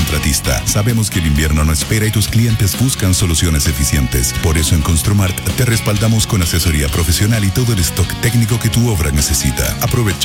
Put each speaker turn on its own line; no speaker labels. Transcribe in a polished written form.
contratista. Sabemos que el invierno no espera y tus clientes buscan soluciones eficientes. Por eso en Construmart te respaldamos con asesoría profesional y todo el stock técnico que tu obra necesita. Aprovecha